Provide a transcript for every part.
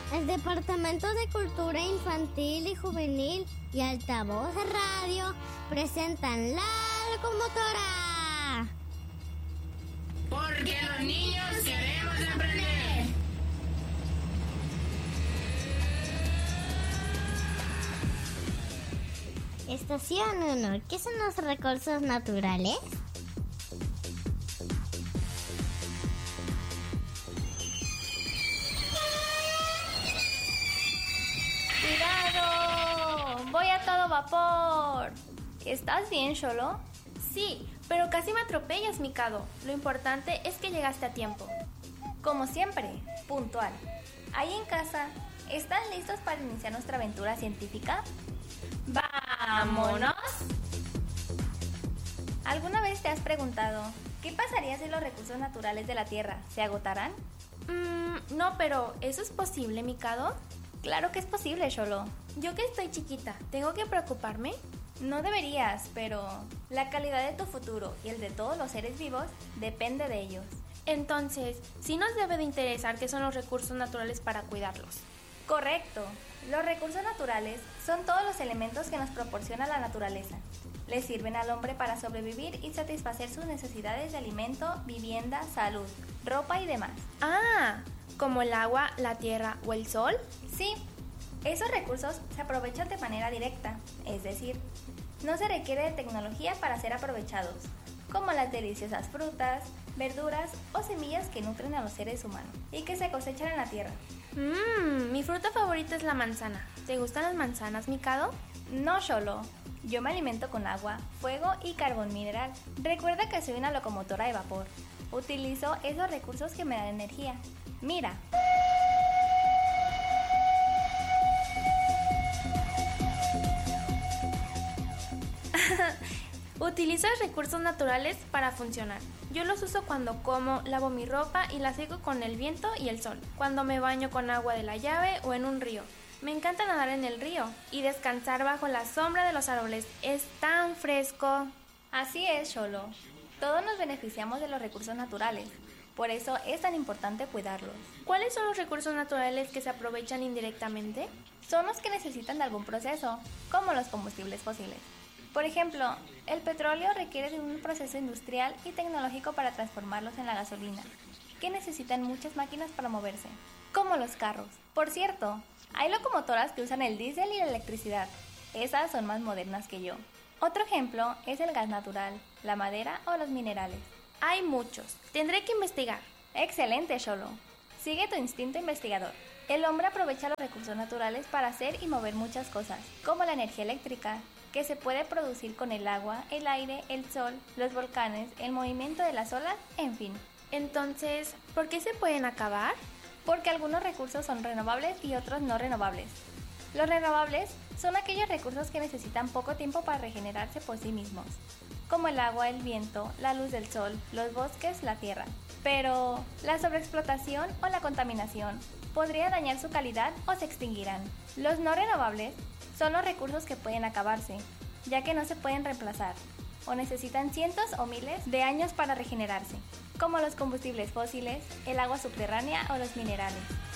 El Departamento de Cultura Infantil y Juvenil y Altavoz Radio presentan La Locomotora. Porque los niños queremos aprender. Estación 1. ¿Qué son los recursos naturales? ¡Cuidado! ¡Voy a todo vapor! ¿Estás bien, Xolo? Sí, pero casi me atropellas, Mikado. Lo importante es que llegaste a tiempo. Como siempre, puntual. Ahí en casa, ¿están listos para iniciar nuestra aventura científica? ¡Vámonos! ¿Alguna vez te has preguntado qué pasaría si los recursos naturales de la Tierra se agotaran? No, pero ¿eso es posible, Mikado? Claro que es posible, Xolo. Yo que estoy chiquita, ¿tengo que preocuparme? No deberías, pero la calidad de tu futuro y el de todos los seres vivos depende de ellos. Entonces, sí nos debe de interesar qué son los recursos naturales para cuidarlos. Correcto. Los recursos naturales son todos los elementos que nos proporciona la naturaleza. Le sirven al hombre para sobrevivir y satisfacer sus necesidades de alimento, vivienda, salud, ropa y demás. Ah, ¿como el agua, la tierra o el sol? Sí, esos recursos se aprovechan de manera directa, es decir, no se requiere de tecnología para ser aprovechados, como las deliciosas frutas, verduras o semillas que nutren a los seres humanos y que se cosechan en la tierra. Mi fruta favorita es la manzana. ¿Te gustan las manzanas, Mikado? No, Xolo. Yo me alimento con agua, fuego y carbón mineral. Recuerda que soy una locomotora de vapor. Utilizo esos recursos que me dan energía. Mira. Utilizas recursos naturales para funcionar. Yo los uso cuando como, lavo mi ropa y la seco con el viento y el sol. Cuando me baño con agua de la llave o en un río. Me encanta nadar en el río y descansar bajo la sombra de los árboles. Es tan fresco. Así es, Xolo. Todos nos beneficiamos de los recursos naturales. Por eso es tan importante cuidarlos. ¿Cuáles son los recursos naturales que se aprovechan indirectamente? Son los que necesitan de algún proceso, como los combustibles fósiles. Por ejemplo, el petróleo requiere de un proceso industrial y tecnológico para transformarlos en la gasolina, que necesitan muchas máquinas para moverse, como los carros. Por cierto, hay locomotoras que usan el diésel y la electricidad. Esas son más modernas que yo. Otro ejemplo es el gas natural, la madera o los minerales. Hay muchos. Tendré que investigar. Excelente, Xolo. Sigue tu instinto investigador. El hombre aprovecha los recursos naturales para hacer y mover muchas cosas, como la energía eléctrica, que se puede producir con el agua, el aire, el sol, los volcanes, el movimiento de las olas, en fin. Entonces, ¿por qué se pueden acabar? Porque algunos recursos son renovables y otros no renovables. Los renovables son aquellos recursos que necesitan poco tiempo para regenerarse por sí mismos, como el agua, el viento, la luz del sol, los bosques, la tierra. Pero la sobreexplotación o la contaminación podría dañar su calidad o se extinguirán. Los no renovables son los recursos que pueden acabarse, ya que no se pueden reemplazar, o necesitan cientos o miles de años para regenerarse, como los combustibles fósiles, el agua subterránea o los minerales.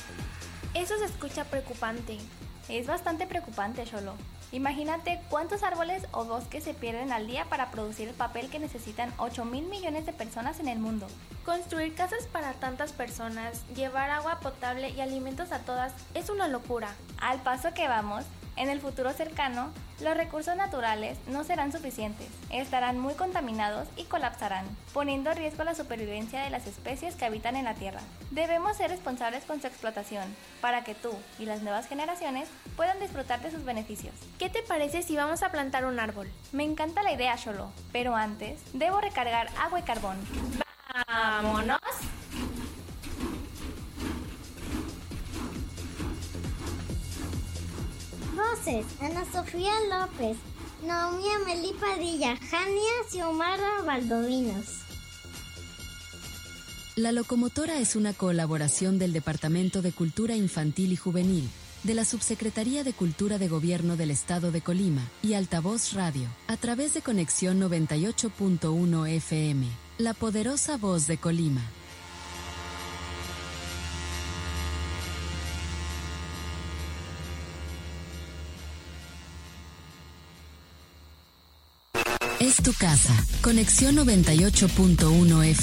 Eso se escucha preocupante. Es bastante preocupante, Xolo. Imagínate cuántos árboles o bosques se pierden al día para producir el papel que necesitan 8,000 millones de personas en el mundo. Construir casas para tantas personas, llevar agua potable y alimentos a todas es una locura. Al paso que vamos, en el futuro cercano, los recursos naturales no serán suficientes, estarán muy contaminados y colapsarán, poniendo en riesgo la supervivencia de las especies que habitan en la Tierra. Debemos ser responsables con su explotación, para que tú y las nuevas generaciones puedan disfrutar de sus beneficios. ¿Qué te parece si vamos a plantar un árbol? Me encanta la idea, Xolo, pero antes debo recargar agua y carbón. ¡Vámonos! Voces: Ana Sofía López, Naomi Amelí Padilla, Jania Xiomara Valdovinos. La Locomotora es una colaboración del Departamento de Cultura Infantil y Juvenil, de la Subsecretaría de Cultura de Gobierno del Estado de Colima y Altavoz Radio, a través de Conexión 98.1 FM, la poderosa voz de Colima. es tu casa. Conexión 98.1 FM.